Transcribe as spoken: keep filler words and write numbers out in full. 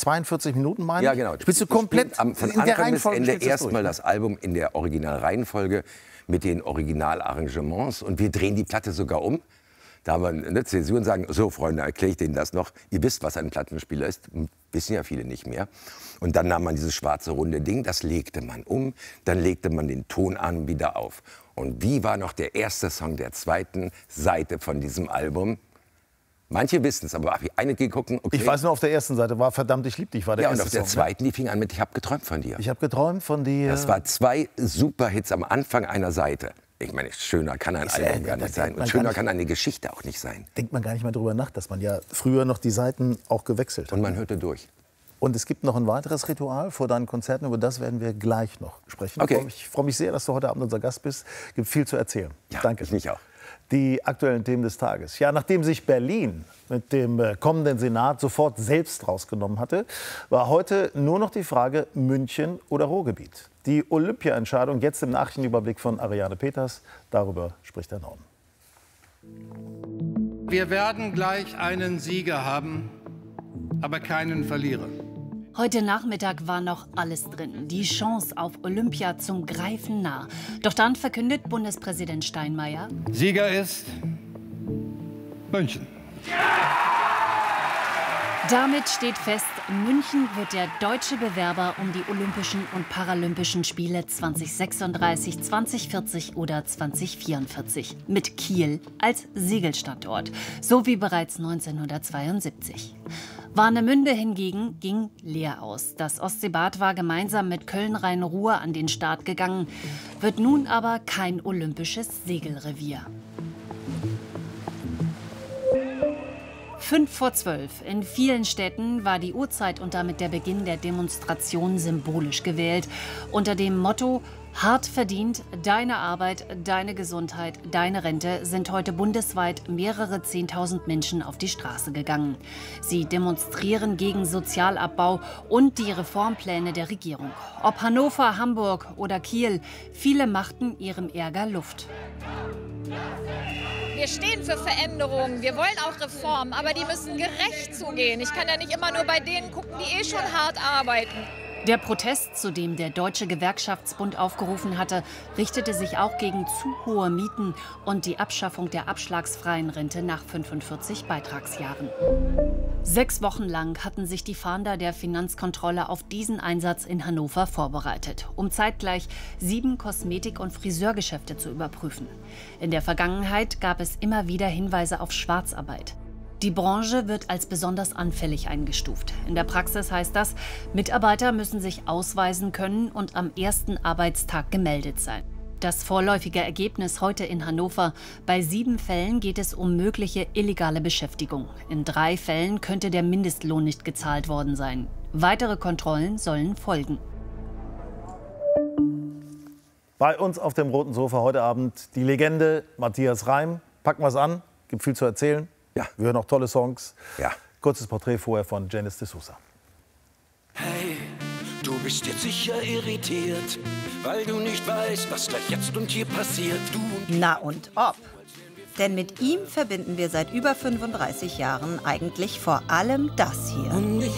zweiundvierzig Minuten, meine ich? Ja, genau. Spielst du komplett am, von in der Anfang bis Reihenfolge? Ende spielst du das erstmal durch? das Album in der Originalreihenfolge mit den Originalarrangements. Und wir drehen die Platte sogar um. Da haben wir eine Zäsur und sagen, so Freunde, erkläre ich Ihnen das noch. Ihr wisst, was ein Plattenspieler ist. Wissen ja viele nicht mehr. Und dann nahm man dieses schwarze runde Ding, das legte man um. Dann legte man den Ton an, wieder auf. Und wie war noch der erste Song der zweiten Seite von diesem Album? Manche wissen es, aber habe ich eine geguckt. Okay. Ich weiß nur, auf der ersten Seite war Verdammt, ich lieb dich, war der Ja, und erste auf der Song, zweiten, die fing an mit Ich hab geträumt von dir. Ich habe geträumt von dir. Das war zwei Superhits am Anfang einer Seite. Ich meine, schöner kann ein Ist, Album äh, gar da nicht sein. denkt man Und schöner gar nicht- kann eine Geschichte auch nicht sein. Denkt man gar nicht mehr drüber nach, dass man ja früher noch die Seiten auch gewechselt hat. Und man hörte durch. Und es gibt noch ein weiteres Ritual vor deinen Konzerten, über das werden wir gleich noch sprechen. Okay. Ich freue mich, ich freue mich sehr, dass du heute Abend unser Gast bist. Es gibt viel zu erzählen. Ja, Danke. ich mich auch. Die aktuellen Themen des Tages. Ja, nachdem sich Berlin mit dem äh, kommenden Senat sofort selbst rausgenommen hatte, war heute nur noch die Frage München oder Ruhrgebiet. Die Olympia-Entscheidung jetzt im Nachrichtenüberblick von Ariane Peters. Darüber spricht der Norden. Wir werden gleich einen Sieger haben, aber keinen Verlierer. Heute Nachmittag war noch alles drin. Die Chance auf Olympia zum Greifen nah. Doch dann verkündet Bundespräsident Steinmeier: Sieger ist München. Damit steht fest, München wird der deutsche Bewerber um die Olympischen und Paralympischen Spiele zweitausendsechsunddreißig, zweitausendvierzig oder zweitausendvierundvierzig. Mit Kiel als Siegelstandort, so wie bereits neunzehnhundertzweiundsiebzig. Warnemünde hingegen ging leer aus. Das Ostseebad war gemeinsam mit Köln-Rhein-Ruhr an den Start gegangen, wird nun aber kein olympisches Segelrevier. Fünf vor zwölf. In vielen Städten war die Uhrzeit und damit der Beginn der Demonstration symbolisch gewählt. Unter dem Motto Hart verdient, deine Arbeit, deine Gesundheit, deine Rente sind heute bundesweit mehrere Zehntausend Menschen auf die Straße gegangen. Sie demonstrieren gegen Sozialabbau und die Reformpläne der Regierung. Ob Hannover, Hamburg oder Kiel, viele machten ihrem Ärger Luft. Wir stehen für Veränderungen, wir wollen auch Reformen, aber die müssen gerecht zugehen. Ich kann ja nicht immer nur bei denen gucken, die eh schon hart arbeiten. Der Protest, zu dem der Deutsche Gewerkschaftsbund aufgerufen hatte, richtete sich auch gegen zu hohe Mieten und die Abschaffung der abschlagsfreien Rente nach fünfundvierzig Beitragsjahren. Sechs Wochen lang hatten sich die Fahnder der Finanzkontrolle auf diesen Einsatz in Hannover vorbereitet, um zeitgleich sieben Kosmetik- und Friseurgeschäfte zu überprüfen. In der Vergangenheit gab es immer wieder Hinweise auf Schwarzarbeit. Die Branche wird als besonders anfällig eingestuft. In der Praxis heißt das, Mitarbeiter müssen sich ausweisen können und am ersten Arbeitstag gemeldet sein. Das vorläufige Ergebnis heute in Hannover: Bei sieben Fällen geht es um mögliche illegale Beschäftigung. In drei Fällen könnte der Mindestlohn nicht gezahlt worden sein. Weitere Kontrollen sollen folgen. Bei uns auf dem roten Sofa heute Abend die Legende Matthias Reim. Packen wir es an, gibt viel zu erzählen. Ja. Wir hören auch tolle Songs. Ja. Kurzes Porträt vorher von Janice de Sousa. Hey, du bist jetzt sicher irritiert, weil du nicht weißt, was gleich jetzt und hier passiert. Du und Na und ob. Denn mit ihm verbinden wir seit über fünfunddreißig Jahren eigentlich vor allem das hier. und ich